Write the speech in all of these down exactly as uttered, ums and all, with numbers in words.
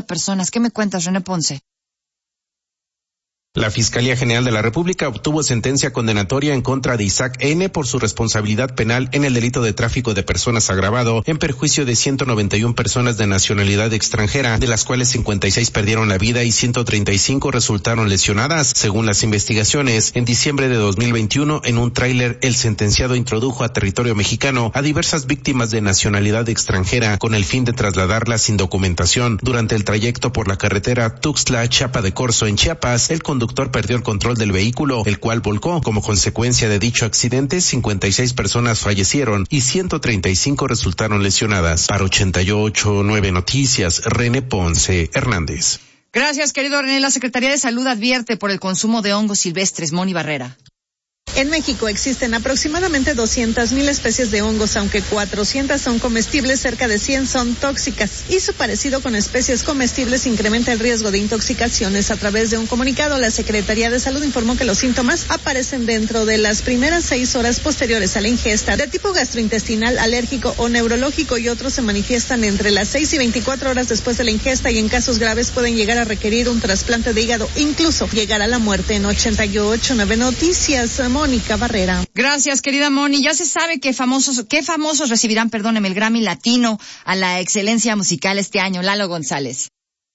personas. ¿Qué me cuentas, René Ponce? La Fiscalía General de la República obtuvo sentencia condenatoria en contra de Isaac N. por su responsabilidad penal en el delito de tráfico de personas agravado en perjuicio de ciento noventa y una personas de nacionalidad extranjera, de las cuales cincuenta y seis perdieron la vida y ciento treinta y cinco resultaron lesionadas. Según las investigaciones, en diciembre de dos mil veintiuno, en un tráiler, el sentenciado introdujo a territorio mexicano a diversas víctimas de nacionalidad extranjera con el fin de trasladarlas sin documentación. Durante el trayecto por la carretera Tuxtla-Chiapa de Corzo en Chiapas, el conductor perdió el control del vehículo, el cual volcó. Como consecuencia de dicho accidente, cincuenta y seis personas fallecieron y ciento treinta y cinco resultaron lesionadas. Para ochenta y ocho punto nueve Noticias, René Ponce Hernández. Gracias, querido René. La Secretaría de Salud advierte por el consumo de hongos silvestres. Moni Barrera. En México existen aproximadamente doscientas mil especies de hongos, aunque cuatrocientas son comestibles, cerca de cien son tóxicas. Y su parecido con especies comestibles incrementa el riesgo de intoxicaciones. A través de un comunicado, la Secretaría de Salud informó que los síntomas aparecen dentro de las primeras seis horas posteriores a la ingesta, de tipo gastrointestinal, alérgico o neurológico, y otros se manifiestan entre las seis y veinticuatro horas después de la ingesta, y en casos graves pueden llegar a requerir un trasplante de hígado, incluso llegar a la muerte. En ochenta y ocho punto nueve Noticias, Mónica Barrera. Gracias, querida Moni. Ya se sabe que famosos, qué famosos recibirán, perdóneme, el Grammy Latino a la excelencia musical este año. Lalo González.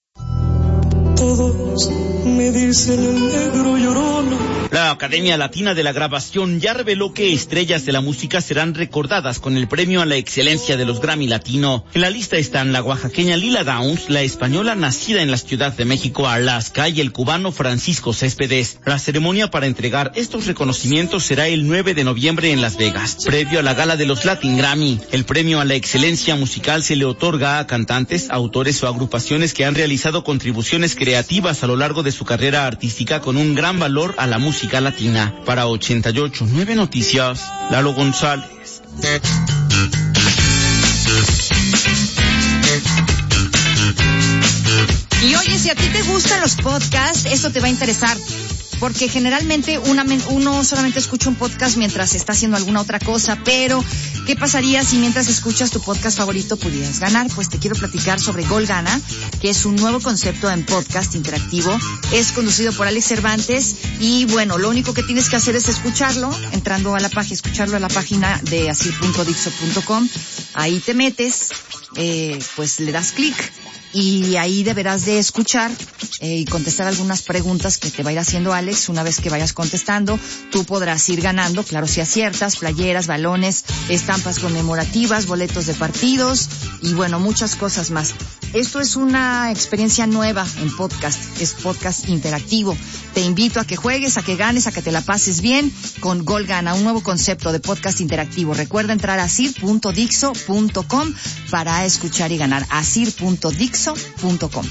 Todos me dicen el negro llorona. La Academia Latina de la Grabación ya reveló que estrellas de la música serán recordadas con el premio a la excelencia de los Grammy Latino. En la lista están la oaxaqueña Lila Downs, la española nacida en la Ciudad de México, Alaska, y el cubano Francisco Céspedes. La ceremonia para entregar estos reconocimientos será el nueve de noviembre en Las Vegas, previo a la gala de los Latin Grammy. El premio a la excelencia musical se le otorga a cantantes, autores o agrupaciones que han realizado contribuciones creativas a lo largo de su carrera artística con un gran valor a la música latina. Para ochenta y ocho punto nueve Noticias, Lalo González. Y oye, si a ti te gustan los podcasts, esto te va a interesar. Porque generalmente una, uno solamente escucha un podcast mientras está haciendo alguna otra cosa, pero ¿qué pasaría si mientras escuchas tu podcast favorito pudieras ganar? Pues te quiero platicar sobre Gol Gana, que es un nuevo concepto en podcast interactivo. Es conducido por Alex Cervantes y bueno, lo único que tienes que hacer es escucharlo, entrando a la página, escucharlo a la página de asir punto dixo punto com. Ahí te metes, eh, pues le das clic. Y ahí deberás de escuchar eh, y contestar algunas preguntas que te va a ir haciendo Alex. Una vez que vayas contestando, tú podrás ir ganando, claro, si aciertas, playeras, balones, estampas conmemorativas, boletos de partidos y bueno, muchas cosas más. Esto es una experiencia nueva en podcast, es podcast interactivo. Te invito a que juegues, a que ganes, a que te la pases bien con Gol Gana, un nuevo concepto de podcast interactivo. Recuerda entrar a asir punto dixo punto com para escuchar y ganar. asir punto dixo punto com.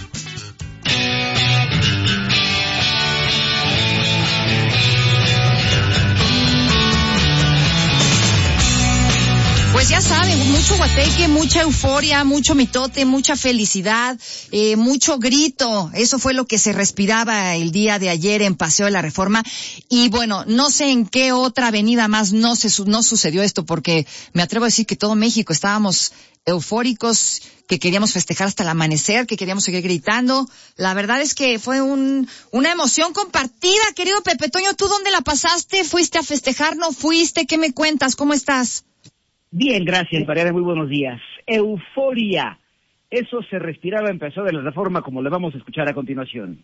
Pues ya saben, mucho guateque, mucha euforia, mucho mitote, mucha felicidad, eh, mucho grito. Eso fue lo que se respiraba el día de ayer en Paseo de la Reforma. Y bueno, no sé en qué otra avenida más no se no sucedió esto, porque me atrevo a decir que todo México estábamos eufóricos, que queríamos festejar hasta el amanecer, que queríamos seguir gritando. La verdad es que fue un una emoción compartida, querido Pepe Toño. ¿Tú dónde la pasaste? ¿Fuiste a festejar? ¿No fuiste? ¿Qué me cuentas? ¿Cómo estás? Bien, gracias, Mariana, muy buenos días. Euforia. Eso se respiraba en Paseo de la Reforma, como le vamos a escuchar a continuación.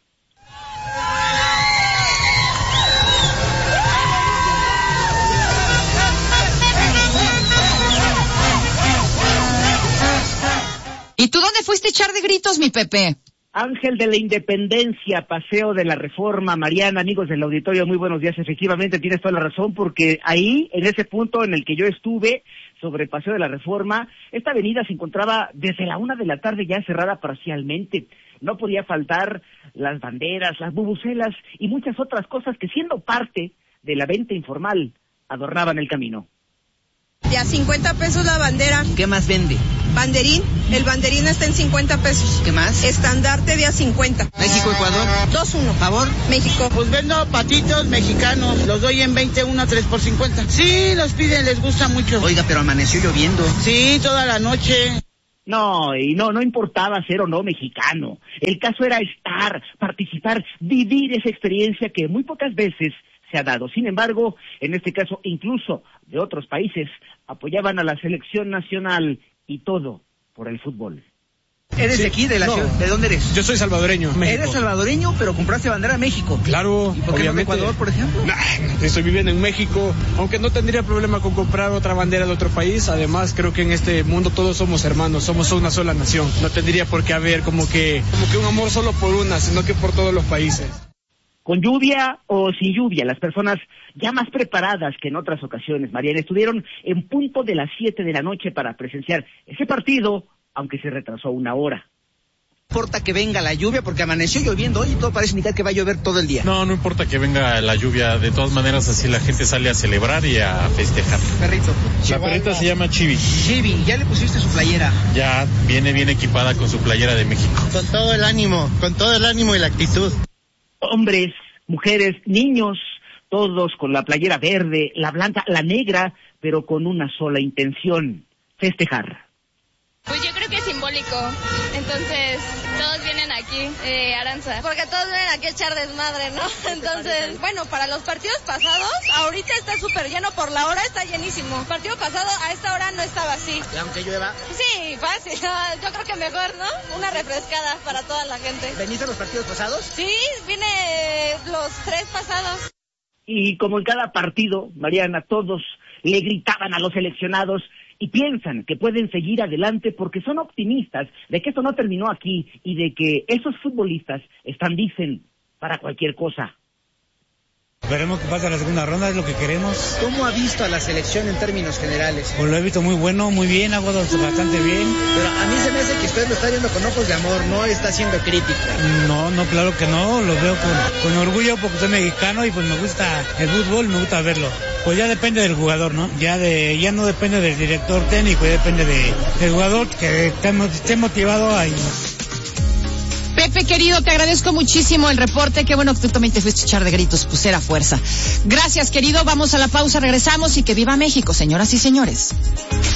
¿Y tú dónde fuiste a echar de gritos, mi Pepe? Ángel de la Independencia, Paseo de la Reforma. Mariana, amigos del auditorio, muy buenos días. Efectivamente, tienes toda la razón, porque ahí, en ese punto en el que yo estuve, sobre Paseo de la Reforma, esta avenida se encontraba desde la una de la tarde ya cerrada parcialmente. No podía faltar las banderas, las bubucelas y muchas otras cosas que, siendo parte de la venta informal, adornaban el camino. De a cincuenta pesos la bandera. ¿Qué más vende? Banderín. El banderín está en cincuenta pesos. ¿Qué más? Estandarte de a cincuenta. México, Ecuador. dos uno. ¿Favor? México. Pues vendo patitos mexicanos. Los doy en veinte, uno a tres por cincuenta. Sí, los piden, les gusta mucho. Oiga, pero amaneció lloviendo. Sí, toda la noche. No, y no, no importaba ser o no mexicano. El caso era estar, participar, vivir esa experiencia que muy pocas veces se ha dado. Sin embargo, en este caso, incluso de otros países, apoyaban a la selección nacional y todo por el fútbol. ¿Eres sí. de aquí, de la no. ciudad? ¿De dónde eres? Yo soy salvadoreño, México. ¿Eres salvadoreño, pero compraste bandera a México? Claro, ¿Y por qué obviamente. no de Ecuador, por ejemplo? Nah, estoy viviendo en México, aunque no tendría problema con comprar otra bandera de otro país. Además, creo que en este mundo todos somos hermanos, somos una sola nación. No tendría por qué haber como que, como que un amor solo por una, sino que por todos los países. Con lluvia o sin lluvia, las personas ya más preparadas que en otras ocasiones, Mariana, estuvieron en punto de las siete de la noche para presenciar ese partido, aunque se retrasó una hora. No importa que venga la lluvia porque amaneció lloviendo hoy y todo parece indicar que va a llover todo el día. No, no importa que venga la lluvia, de todas maneras así la gente sale a celebrar y a festejar. Perrito. La perrita se llama Chibi. Chibi, ¿ya le pusiste su playera? Ya viene bien equipada con su playera de México. Con todo el ánimo, con todo el ánimo y la actitud. Hombres, mujeres, niños, todos con la playera verde, la blanca, la negra, pero con una sola intención, festejar. Pues yo creo que es simbólico, entonces todos vienen aquí, eh, Aranza. Porque todos vienen aquí a echar desmadre, ¿no? Entonces, bueno, para los partidos pasados, ahorita está súper lleno, por la hora está llenísimo. El partido pasado a esta hora no estaba así. ¿Y aunque llueva? Sí, fácil, yo creo que mejor, ¿no? Una refrescada para toda la gente. ¿Veniste a los partidos pasados? Sí, vine los tres pasados. Y como en cada partido, Mariana, todos le gritaban a los seleccionados y piensan que pueden seguir adelante porque son optimistas de que esto no terminó aquí y de que esos futbolistas están, dicen, para cualquier cosa. Veremos qué pasa en la segunda ronda, es lo que queremos. ¿Cómo ha visto a la selección en términos generales? Pues lo he visto muy bueno, muy bien, ha jugado bastante bien. Pero a mí se me hace que usted lo está viendo con ojos de amor, no está siendo crítico. No, no, claro que no, lo veo con, con orgullo porque soy mexicano y pues me gusta el fútbol, me gusta verlo. Pues ya depende del jugador, ¿no? Ya de ya no depende del director técnico, ya depende de, del jugador que esté motivado ahí. Pepe, querido, te agradezco muchísimo el reporte. Qué bueno que tú también te fuiste a echar de gritos, pues era fuerza. Gracias, querido. Vamos a la pausa, regresamos y que viva México, señoras y señores.